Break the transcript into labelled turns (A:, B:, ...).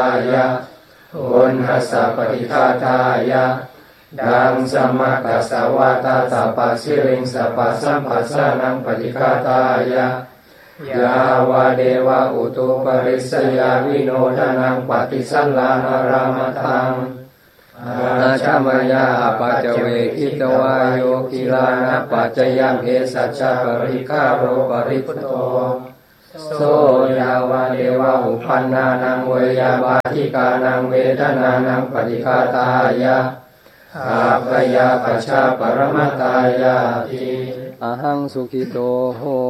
A: ายะอุณหัสสะปฏิฆาทายะดังสมัคคัสสะวะตาตาปัสสิริงสัพพสัมปัสสะนังปฏิฆาทายะยาวาเดวะอุตุปริสยาวิโนทนังปฏิสัลลานารามทังอาชามยาปัจเวคิตวายโยคิลานะปัจจยัมเอสัจจปริฆาโรปริพุตโตโสยาวาเดวะอุปันนานังเวยาบาทิกานังเวทนานังปฏิฆาตายะอาภยาปัชชาปรมัตตายาติอหังสุขิโตโห